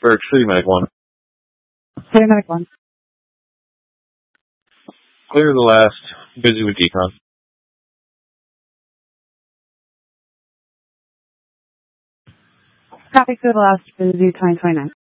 Pittsburgh, City Medic 1. City Medic 1. Clear the last. Busy with decon. Copy, clear the last. Busy 2029.